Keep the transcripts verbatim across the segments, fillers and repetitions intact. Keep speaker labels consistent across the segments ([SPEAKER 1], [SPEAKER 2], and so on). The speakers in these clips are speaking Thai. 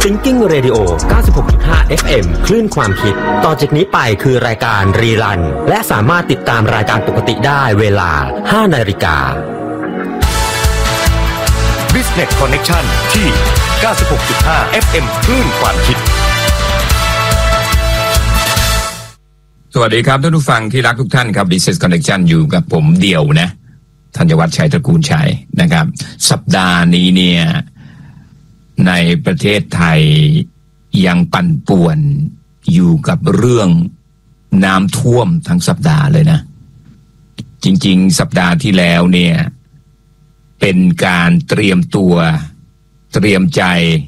[SPEAKER 1] Thinking Radio เก้าสิบหกจุดห้า เอฟ เอ็ม คลื่นความคิดต่อจากนี้ไปคือรายการรีรันและสามารถติดตามรายการปกติได้เวลา ห้านาฬิกา
[SPEAKER 2] Business Connection ที่ เก้าสิบหกจุดห้า เอฟ เอ็ม คลื่นความคิด
[SPEAKER 3] สวัสดีครับท่านผู้ฟังที่รักทุกท่านครับ Business Connection อยู่กับผมเดี่ยวนะธัญวัฒน์ชัยตระกูลชัยนะครับสัปดาห์นี้เนี่ยในประเทศไทยยังปั่นป่วนอยู่กับเรื่องน้ำท่วมทั้งสัปดาห์เลยนะจริงๆสัปดาห์ที่แล้วเนี่ยเป็นการเตรียมตัวเตรียมใจ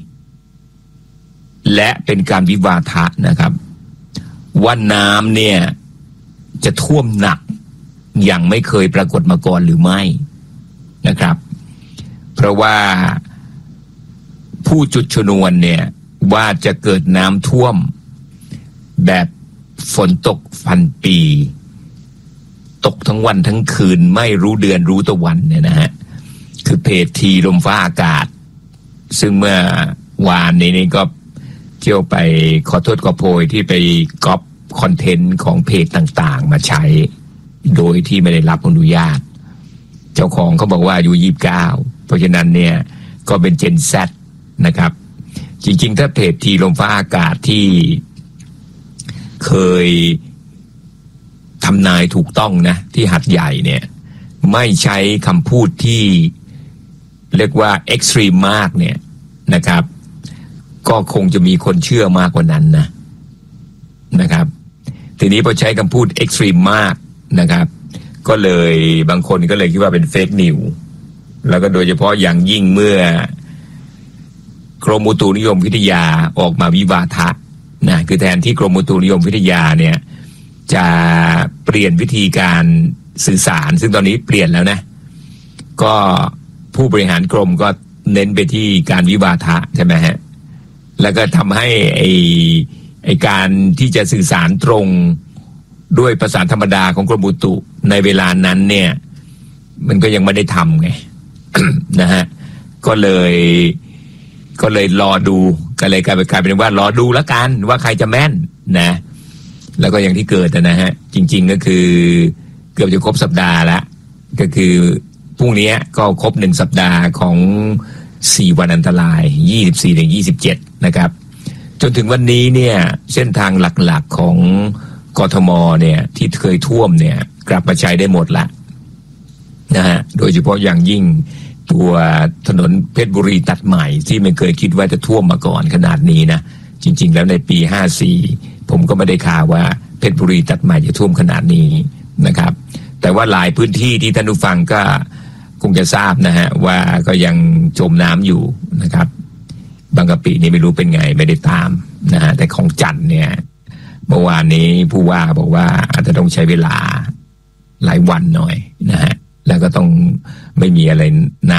[SPEAKER 3] และเป็นการวิวาทะนะครับว่าน้ำเนี่ยจะท่วมหนักอย่างไม่เคยปรากฏมาก่อนหรือไม่นะครับเพราะว่าผู้จุดชนวนเนี่ยว่าจะเกิดน้ำท่วมแบบฝนตกพันปีตกทั้งวันทั้งคืนไม่รู้เดือนรู้ตะวันเนี่ยนะฮะคือเพจทีลมฟ้าอากาศซึ่งเมื่อวานนี้นี่ก็เที่ยวไปขอโทษขอโพยที่ไปก๊อปคอนเทนต์ของเพจต่างๆมาใช้โดยที่ไม่ได้รับอนุญาตเจ้าของเขาบอกว่าอายุยี่สิบเก้าเพราะฉะนั้นเนี่ยก็เป็นเจน Z นะครับจริงๆถ้าเพจทีลมฟ้าอากาศที่เคยทำนายถูกต้องนะที่หัดใหญ่เนี่ยไม่ใช้คำพูดที่เรียกว่าเอ็กซ์ตรีมมากเนี่ยนะครับก็คงจะมีคนเชื่อมากกว่านั้นนะนะครับทีนี้พอใช้คำพูดเอ็กซ์ตรีมมากนะครับก็เลยบางคนก็เลยคิดว่าเป็นเฟกนิวแล้วก็โดยเฉพาะอย่างยิ่งเมื่อกรมอุตุนิยมวิทยาออกมาวิวาทะนะคือแทนที่กรมอุตุนิยมวิทยาเนี่ยจะเปลี่ยนวิธีการสื่อสารซึ่งตอนนี้เปลี่ยนแล้วนะก็ผู้บริหารกรมก็เน้นไปที่การวิวาทะใช่ไหมฮะแล้วก็ทำให้ไอไอการที่จะสื่อสารตรงด้วยภาษาธรรมดาของกรมอุตุในเวลานั้นเนี่ยมันก็ยังไม่ได้ทำไง นะฮะก็เลยก็เลยรอดูก็เลยกลายเป็นกลายเป็นว่ารอดูแล้วกันว่าใครจะแม่นนะแล้วก็อย่างที่เกิดนะฮะจริงๆก็คือเกือบจะครบสัปดาห์ละก็คือพรุ่งนี้ก็ครบหนึ่งสัปดาห์ของสี่วันอันตรายยี่สิบสี่ถึงยี่สิบเจ็ดนะครับจนถึงวันนี้เนี่ยเส้นทางหลักๆของกทมเนี่ยที่เคยท่วมเนี่ยกลับมาใช้ได้หมดละนะฮะโดยเฉพาะอย่างยิ่งตัวถนนเพชรบุรีตัดใหม่ที่ไม่เคยคิดว่าจะท่วมมาก่อนขนาดนี้นะจริงๆแล้วในปีห้าสี่ผมก็ไม่ได้ข่าวว่าเพชรบุรีตัดใหม่จะท่วมขนาดนี้นะครับแต่ว่าหลายพื้นที่ที่ท่านผู้ฟังก็คงจะทราบนะฮะว่าก็ยังจมน้ำอยู่นะครับบางกะปินี่ไม่รู้เป็นไงไม่ได้ตามนะฮะแต่ของจันทร์เนี่ยเมื่อวานนี้ผู้ว่าบอกว่าอาจจะต้องใช้เวลาหลายวันหน่อยนะฮะแล้วก็ต้องไม่มีอะไรน้ำ